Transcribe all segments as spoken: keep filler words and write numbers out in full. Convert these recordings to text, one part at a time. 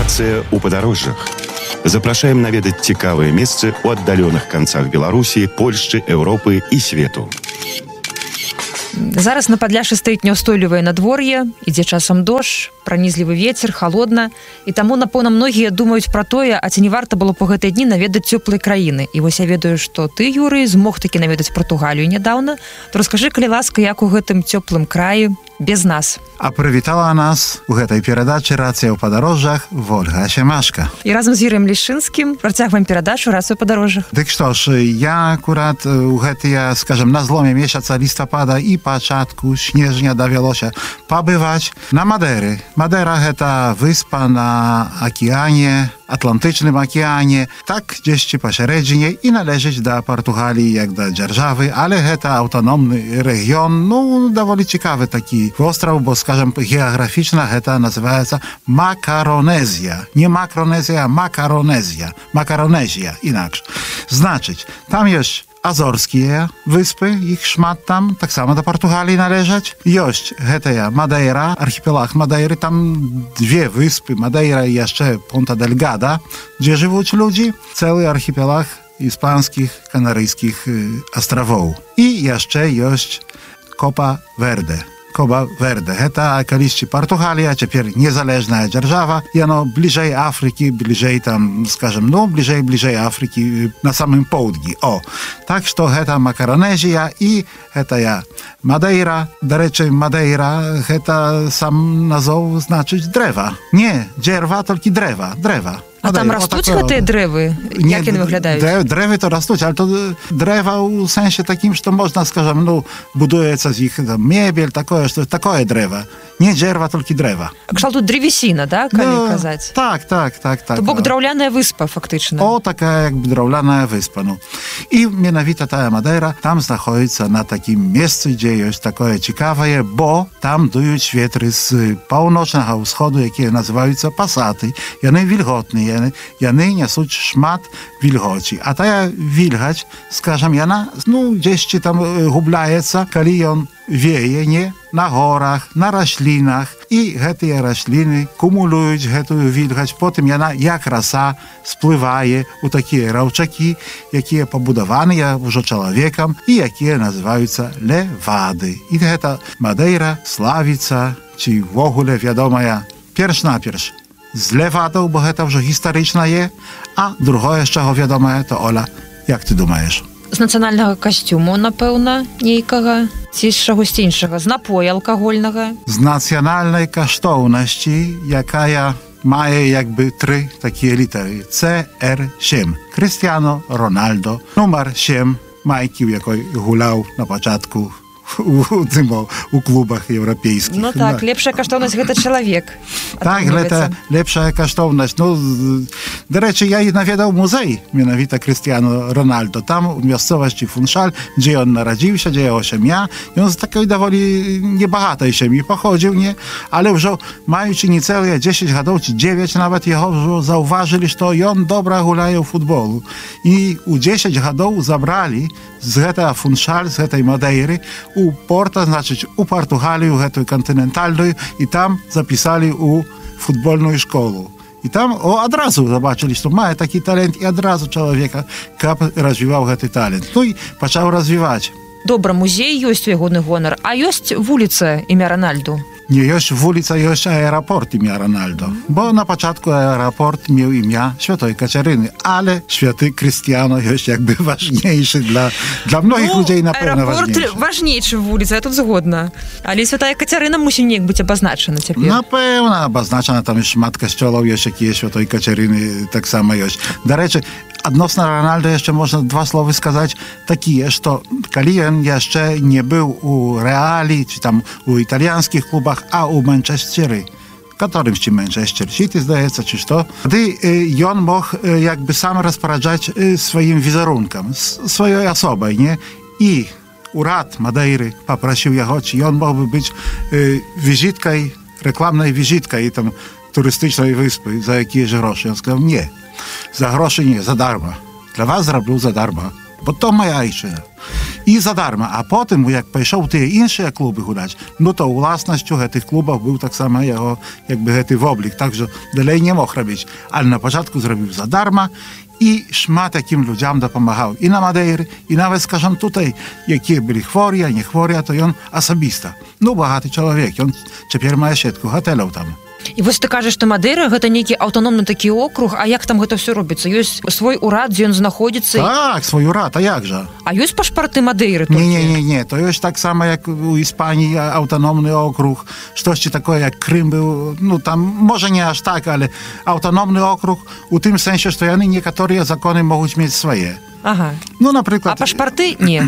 Інфармацыя ў падарожжах. Запрашаем наведаць цікавыя месцы ў аддаленых канцах Беларусі, Польшчы, Еўропы і свету. Зараз на Падляшшы стаіць няўстойлівае надвор'е, ідзе часам дождж, пранізлівы вецер, халодна, і таму, напэўна, многія думаюць пра тое, а ці не варта было па гэтыя дні наведаць цёплай краіны. І вось я ведаю, што ты, Юрый, змог такі наведаць Партугалію нядаўна. То раскажы, калі ласка, як у гэтым цёплым краі без нас. А прывітала нас у гэтай перадачы «Рацыя ў падарожжах» Вольга Семашка. І разам з Юрыем Лішынскім працягваем перадачу «Рацыя ў падарожжах». Дык што ж, я акурат у гэтыя, скажем, на зломе месяца лістапада і пачатку снежня давялося пабываць на Мадэры. Мадэра – гэта выспа на акіяне, Атлантычным акіяне, так дзесьці пасярэдзіне і належыць да Партугаліі як да дзяржавы, але гэта аўтаномны рэгіён, ну, даволі цікавы такі востраў, бо, скажем, геаграфічна гэта называецца Макаронезія. Не Макронезія, а Макаронезія. Макаронезія, інакш. Значыць, там ёсць Азорскія выспы, іх шмат там, таксама да Партугаліі належаць. Ёсць гэтая Мадейра, архіпелаг Мадейры, там две выспы, Мадейра і яшчэ Понта-дель-Гада, дзе жывуць людзі, цэлы архіпелаг іспанскіх, канарыйскіх астравоў. І яшчэ ёсць Копа-Верде. Копа-Верде. Гэта калісьці Партугалія, цяпер незалежная дзяржава, яно бліжэй Афрыкі, бліжэй там, скажем, ну, бліжэй-бліжэй Афрыкі на самым поўдні. О, так што гэта Макаронезія і гэтая Мадейра. Дарэчы, Мадейра, гэта сам назоў значыць дрэва. Не дзерва, толькі дрэва, дрэва. А там растуць гэтыя дрэвы? Як яны выглядаюць? Дрэвы то растуць, але то дрэва ў сэнсе такім, што можна, скажем, ну, будуецца з іх мебель, такое, што такое дрэва. Не дзерва, толькі дрэва. Кшталту древесіна, да, калі казаць? Так, так, так, так. То бок драўляная выспа, фактычна. О, такая, як бы драўляная выспа, ну. І менавіта тая Мадейра там знаходзіцца на такім месцы, дзе ёсць такое цікавае, бо там дуюць ветры з паўночнага ўсходу, якія называюцца пасаты. Яны вільготныя. Яны, яны нясуць шмат вільгоці. А тая вільгаць, скажам, яна, ну, дзесьці там губляецца, калі ён вее, не, на горах, на раслінах. І гэтыя расліны кумулююць гэтую вільгаць. Потым яна, як раса, сплывае ў такія раўчакі, якія пабудаваныя ўжо чалавекам і якія называюцца левады. І гэта Мадейра славіцца, ці ввогуле вядомая перш-наперш з левадаў, бо гэта ўжо гістарычнае, а другое, з чаго вядомае, то, Оля, як ты думаеш? З нацыянальнага касцюму, напэўна, нейкага, ці з чагось іншага, з напою алкагольнага? З нацыянальнай каштоўнасці, якая мае як бы тры такія літары. Це ер сем. Крістіано Рональдо. Нумар сем майкі, у якой гуляў на пачатку у, у клубах еўрапейскіх. Ну так, да. Лепшая каштоўнасць гэта чалавек. Так, гэта лепшая каштоўнасць. Ну, дарэчы, я і наведаў музей менавіта Крістіано Рональдо. Там у мясцовасці Фуншаль, дзе ён нарадзіўся, дзе яго сям'я. Ён з такой даволі небагатай сям'і паходзіў, не? Але ўжо маючы не цэлыя дзесяць гадоў ці дзевяць нават яго ўжо заўважылі, што ён добра гуляе ў футболу. І ў дзесяць гадоў забралі з гэтага Фуншаль, з гэтай Мадейры у Порта, значыць, у Партугалію, гэтую кантынентальную, і там запісалі у футбольную школу. І там о, адразу забачылі, што мае такі талент, і адразу чалавека, каб развіваў гэты талент. Ну і пачаў развіваць. Добра, музей ёсць у ягоны гонар, а ёсць вуліца імя Рональду? Не ёсць вуліца, ёсць аэрапорт імя Рональдо. Бо на пачатку аэрапорт меў імя святой Кацярыны, але святы Крістіано ёсць як бы важнейшы для, для многіх ну, людзей, напэўна, важнейшы. Аэрапорт важнейшы вуліца, я тут згодна. Але святая Кацярына мусіць неяк быць абазначана цяпер. Напэўна, абазначана, там шмат касцёлаў ёсць, якія святой Кацярыны таксама ёсць. Дарэчы, адносна Рональда яшчэ можна два словы сказаць такія, што калі ён яшчэ не быў у Рэалі, ці там у італьянскіх клубах, а у Манчестеры, которымсьці Манчестер Сіті, здаецца, ці што, тады ён мог як бы сам распараджаць сваім візерункам, сваёй асобай, не? І урад Мадейры папрасіў яго, ці ён мог бы быць візіткай, рэкламнай візіткай там турыстычнай выспы, за якія ж грошы. Ён сказаў, не, за грошы не, за дарма. Для вас зраблю за дарма. bo to moja ojczyzna. I za darmo. A potem, jak пішов ті інші клуби гуляти, ну то власністю цих клубів був так само його, якби, цей облік, так що далі не мог робити. Але на початку зробив за дармо і шмат таким людям допомагав. І на Мадейрі, і навіть, скажімо, тут, які були хворі, а не хворі, то він особисто. Ну, багатий чоловік, він тепер має сітку готелів там. І вось ты кажаш, што Мадейра гэта нейкі аўтаномны такі округ, а як там гэта ўсё робіцца? Ёсць свой урад, дзе ён знаходзіцца? Так, свой урад, а як жа? А ёсць пашпарты Мадейры толькі? Не-не-не, то ёсць так само, як у Іспанії аўтаномны округ, штосьці такое, як Крым быў, ну там, можа не аж так, але аўтаномны округ у тым сэнсе, што яны некаторыя законы могуць мець свае. Ага. Ну, напрыклад... А пашпарты? Не.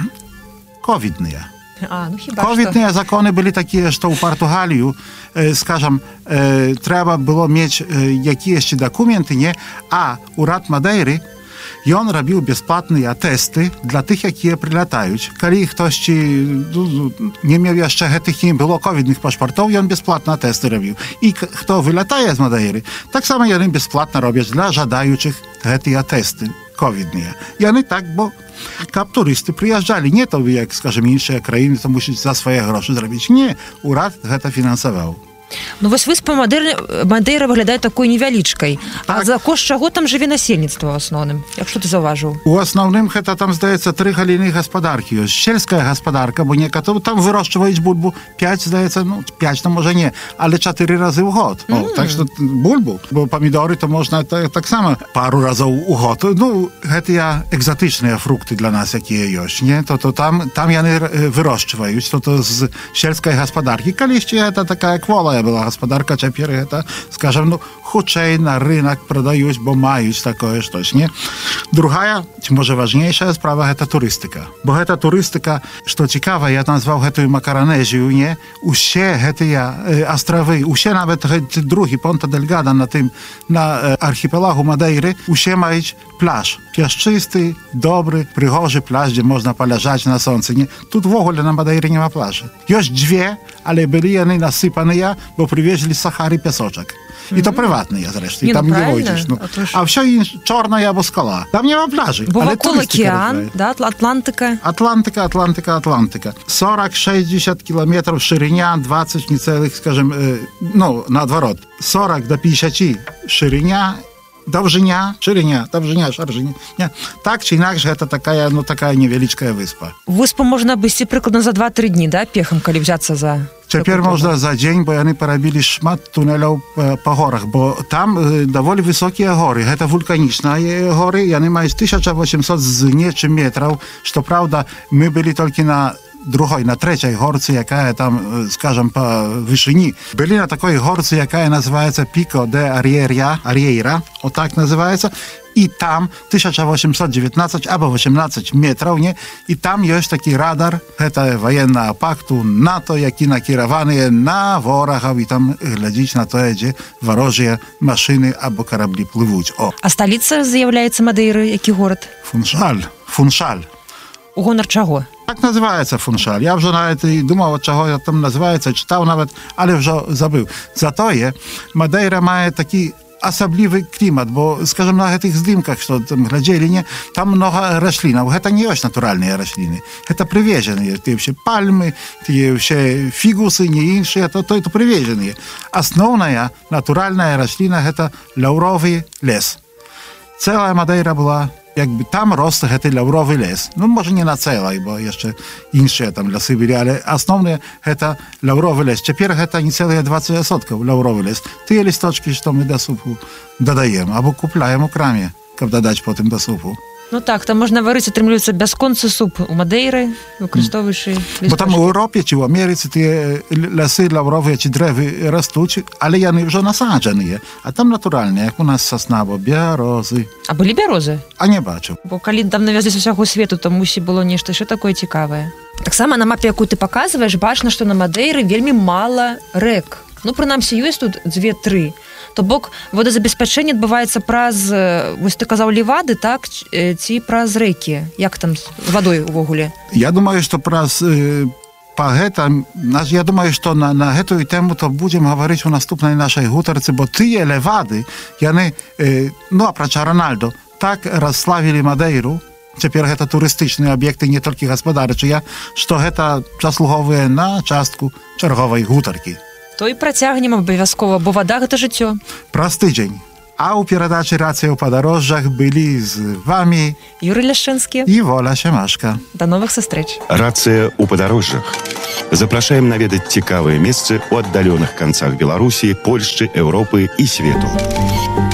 Ковідныя. А, ну хіба Ковідныя што. законы былі такія, што ў Партугалію, э, скажам, э, трэба было мець э, якіясьці дакументы, не? А урад Мадейры, ён рабіў бясплатныя тэсты для тых, якія прылятаюць. Калі хтосьці ну, не меў яшчэ гэтых не было ковідных пашпартоў, ён бясплатна тэсты рабіў. І хто вылятае з Мадейры, таксама яны бясплатна робяць для жадаючых гэтыя тэсты ковідныя. Яны так, бо каб турысты прыязджалі, не то, як, скажем, іншыя краіны, то мусіць за свае грошы зрабіць. Не, урад гэта фінансаваў. Ну вось выспа Мадейра выглядае такой невялічкай. А за кошт чаго там жыве насельніцтва ў асноўным? Як што ты заўважыў? У асноўным гэта там, здаецца, тры галіны гаспадаркі. Ёсць сельская гаспадарка, бо некаторы там вырошчваюць бульбу пяць, здаецца, ну, пяць, то можа не, але чатыры разы ў год. Mm. О, так што бульбу, бо памідоры то можна так, таксама пару разоў у год. Ну, гэтыя экзатычныя фрукты для нас, якія ёсць, не? То, то там, там яны вырошчваюць, то, то з сельскай гаспадаркі. Калісьці гэта такая квола была гаспадарка, цяпер гэта, скажем, ну, хутчэй на рынок прадаюць, бо маюць такое штось, не? Другая, ці можа важнейшая справа, гэта турыстыка. Бо гэта турыстыка, што цікава, я назваў гэтую Макаранезію, не? Усе гэтыя э, астравы, усе нават гэты другі Понта-дель-Гада на тым, на э, архіпелагу Мадейры, усе маюць пляж. Пясчысты, добры, прыгожы пляж, дзе можна паляжаць на сонцы, не? Тут в огуле на Мадейры нема пляжа. Ёсць дзве, але былі яны насыпаныя, бо привезли з Сахары пясочак. І то прыватныя, зрэшты, і там не войдзеш. Ну. А ўсё інш, чорная або скала. Там няма пляжы. Бо вакол акеан, да, Атлантыка. Атлантыка, Атлантыка, Атлантыка. сорок шестьдесят километров шириня, двадцать нецелых, скажем, э, ну, наадварот, сорок до пятьдесят шириня, Даўжыня, шырыня, даўжыня, шаржыня. Так ці інакш, гэта такая, ну, такая невялічкая выспа. Выспу можна абысці прыкладна за два-тры дні, да, пехам, калі взяцца за... Цяпер можна за дзень, бо яны парабілі шмат тунеляў па горах, бо там э, даволі высокія горы. Гэта вулканічныя горы, яны маюць тысяча восемьсот з нечым метраў, што, праўда, мы былі толькі на другой, на третьей горцы, якая там, скажем, по вышыні. Былі на такой горцы, якая называецца Пико де Арьейра, Арьейра, вот так называется, и там тысяча восемьсот девятнадцать або восемнадцать метров, не? И там ёсць такі радар, гэта военного пакту НАТО, які накіраваныя на ворагаў, і там глядзіць на тое, дзе варожыя машыны або караблі плывуць. О. А сталіца з'яўляецца Мадейры, які горад? Фуншаль, Фуншаль. У гонар чаго? Так называется Фуншаль. Я вже навіть і думав, от чого там називається, читав навіть, але вже забив. Затое Мадейра має такий асаблівы клімат, бо, скажем, на гэтых здымках, што там глядзелі, не, там много раслінаў. Гэта не ёсць натуральныя расліны. Гэта прывезеныя. Тыя ўсе пальмы, тыя ўсе фігусы, не іншыя, то, то, то прывезеныя. Асноўная натуральная расліна – гэта лаўровы лес. Цэлая Мадейра была, якby там рос гэты лаўровы лес. Ну, можа, не на цэлай, бо яшчэ іншыя там лясы былі, але асноўныя гэта лаўровы лес. Цяпер гэта не цэлыя двадцать соткаў лаўровы лес. Тыя лісточкі, што мы да супу дадаем, або купляем у краме, каб дадаць потым да супу. Ну так, там можна варыць, атрымліваецца бясконцы суп у Мадейры, выкарыстоўваючы лісточкі. Бо там у Еўропе ці ў Амерыцы тыя лясы лаўровыя ці дрэвы растуць, але яны ўжо насаджаныя. А там натуральныя, як у нас сасна, або бярозы. А былі бярозы? А не бачу. Бо калі там навязлі з усяго свету, то мусі было нешта яшчэ такое цікавае. Таксама на мапе, якую ты паказваеш, бачна, што на Мадейры вельмі мала рэк. Ну, прынамсі, ёсць тут дзве-тры. То бок водазабеспячэнне адбываецца праз, вось ты казаў, левады, так, ці праз рэкі? Як там з вадой увогуле? Я думаю, што праз э, па гэта, я думаю, што на, на гэтую тэму то будзем гаварыць у наступнай нашай гутарцы, бо тыя левады, яны, э, ну, апрача Рональдо, так расславілі Мадейру, цяпер гэта турыстычныя аб'екты не толькі гаспадарчыя, што гэта заслуговыя на частку чарговай гутаркі. То і працягнем абавязкова, бо вада гэта жыццё. Праз тыдзень. А ў перадачы «Рацыя ў падарожжах» былі з вамі Юрый Ляшчынскі і Воля Семашка. Да новых сустрэч. Рацыя ў падарожжах. Запрашаем наведаць цікавыя месцы ў аддаленых канцах Беларусі, Польшчы, Еўропы і свету.